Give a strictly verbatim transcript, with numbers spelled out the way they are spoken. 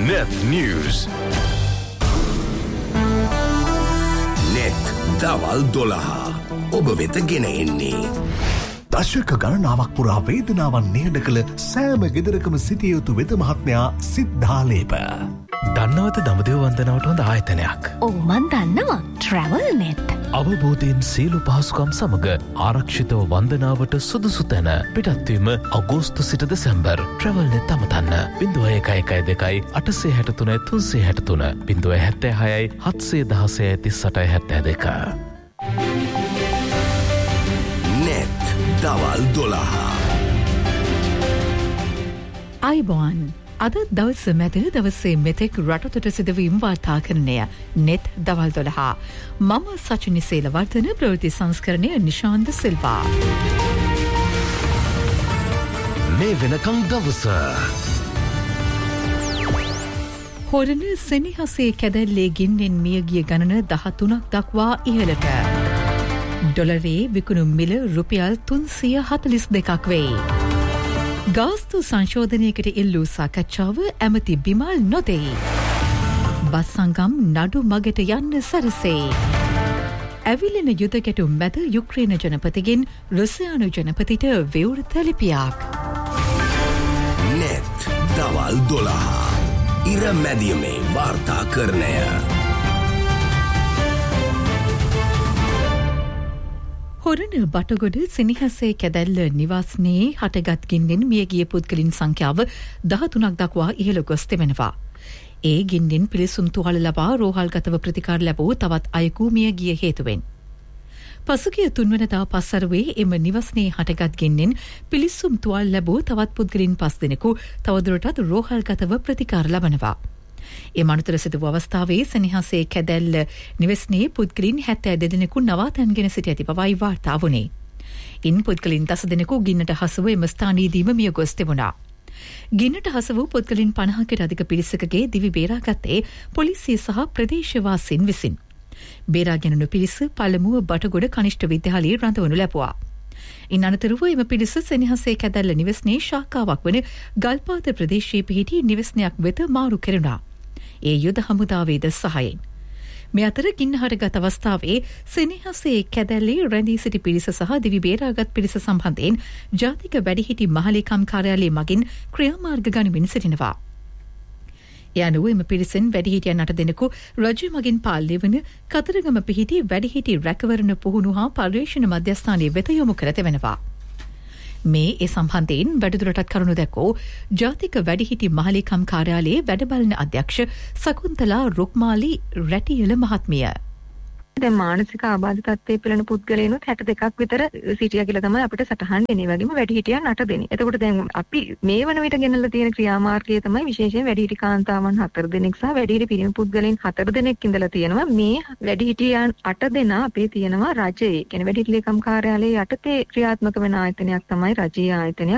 Net News. Net දවල් දොළහ ඔබ වෙත ගෙන එන්නේ. දශක ගණනාවක් පුරා වේදනාවන් නිහඬ කළ සෑම ගෙදරකම සිටිය යුතු වෙද මහත්මයා සිද්ධාලේප. දන්නවද දඹදිව වන්දනාවට හොඳ ආයතනයක්? ඔව් මන් දන්නවා. Travel Net. අවබෝධයෙන් සියලු පහසුකම් සමග ආරක්ෂිතව වන්දනාවට සුදුසු තැන පිටත්වීම අගෝස්තු සිට දෙසැම්බර්. Travel Net අමතන්න ज़ीरो एक एक एक दो आठ सात तीन तीन सात तीन ज़ीरो सात छह सात एक zero तीस सात दो. Net දවල් දොළහ. අයිබෝන් අද දවස මැද දවසේ මෙතෙක් රටතට සිදුවීම් වාර්තා කරණය නෙත් දවල් දොළහ. මම සචිනි සේලවර්ධන ප්‍රවෘත්ති සංස්කරණය නිශාන්ත සිල්වා. මේ වෙනකං දවස හොරණ සෙනෙහසේ කැදැල්ලේ ගින්නෙන් මියගිය ගණන දහතුනක් දක්වා ඉහළට. ඩොලරේ විකුණු මිල රුපියල් තුන්සිය හතලිස් දෙකක් වෙයි. ගාස්තු සංශෝධනයකට ඉල්ලූ සාකච්ඡාව ඇමති බිමල් නොදෙයි. බස් සංගම් නඩු මගට යන්න සැරසේ. ඇවිලෙන යුද ගැටුම් මැද යුක්‍රේන ජනපතිගෙන් රුසියානු ජනපතිට විවෘත ලිපියක්. net දවල් දොළහ. ඉර මැදියමේ වාර්තා කරණය. හොරණ බටගොඩ සෙනෙහසේ කැදැල්ල නිවාසනයේ හටගත් ගින්නෙන් මියගිය පුද්ගලින් සංඛ්‍යාව දහතුනක් දක්වා ඉහළ ගොස් තිබෙනවා. ඒ ගින්නෙන් පිළිසුම් තුවාල ලබා රෝහල්ගතව ප්‍රතිකාර ලැබූ තවත් අයෙකු මියගිය හේතුවෙන්. පසුගිය තුන්වනදා පස්වරුවේ එම නිවසනේ හටගත් ගින්නෙන් පිළිසුම් තුවාල ලැබූ තවත් පුද්ගලින් පස් දෙනෙකු තවදුරටත් රෝහල්ගතව ප්‍රතිකාර ලබනවා. එම අනතුර සිදු අවස්ථාවේ සෙනෙහසේ කැදැල්ල නිවෙස්නේ පුද්ගලින් හැත්තෑ දෙදෙනෙකු නවාතැන්ගෙන සිට ඇති බවයි වාර්තා වුණේ. ඉන් පුද්ගලින් දස දෙනෙකු ගින්නට හසුව එම ස්ථානයේදීම මිය ගොස් තිබුණා. ගින්නට හසු වූ පුද්ගලින් පනහකට අධික පිරිසකගේ දිවි බේරාගත්තේ පොලිසිය සහ ප්‍රදේශවාසීන් විසින්. බේරාගෙනනු පිරිස පළමුව බටගොඩ කනිෂ්ඨ විද්‍යාලයේ රඳවනු ලැබුවා. ඉන් අනතුරුව එම පිරිස සෙනෙහසේ කැදැල්ල නිවෙස්නේ ශාඛාවක් වන ගල්පාත ප්‍රදේශයේ පිහිටි නිවෙස්නයක් වෙත මාරු කෙරුණා. ඒ යුද හමුදාවේද සහයෙන්. මේ අතර ගින්න හටගත් අවස්ථාවේ සෙනෙහසේ කැදැල්ලේ රැඳී සිටි පිරිස සහ දිවි බේරාගත් පිරිස සම්බන්ධයෙන් ජාතික වැඩිහිටි මහලේකම් කාර්යාලය මගින් ක්‍රියාමාර්ග ගනිමින් සිටිනවා. ඒ අනුව එම පිරිසෙන් වැඩිහිටියන් අට දෙනෙකු රජය මගින් පාලනය වන කතරගම පිහිටි වැඩිහිටි රැකවරණ පුහුණු හා පර්යේෂණ මධ්‍යස්ථානයේ වෙත යොමු කර තිබෙනවා. මේ ඒ සම්බන්ධයෙන් වැඩිදුරටත් කරුණු දැක්වූ ජාතික වැඩිහිටි මහලේකම් කාර්යාලයේ වැඩබලන අධ්‍යක්ෂ සකුන්තලා රුක්මාලි රැටියල මහත්මිය. දැන් මානසික ආබාධ තත්ත්වයේ පෙළෙන පුද්ගලයන්ොත් හැට දෙකක් විතර සිටියා කියලා තමයි අපිට සටහන් දෙන්නේ. වගේම වැඩිහිටියන් අට දෙනෙක්. එතකොට දැන් අපි මේ වන විට ගෙනල්ලා තියෙන ක්‍රියාමාර්ගය තමයි විශේෂයෙන් වැඩිහිටි කාන්තාවන් හතර දෙනෙක් සහ වැඩිහිටි පිරිමි පුද්ගලයන් හතර දෙනෙක් ඉඳලා තියෙනවා. මේ වැඩිහිටියන් අට දෙනා අපේ තියෙනවා රජයේ. කියන්නේ වැඩිහිටි ලේකම් කාර්යාලයේ යටතේ ක්‍රියාත්මක වෙන ආයතනයක් තමයි රජීය ආයතනයක්.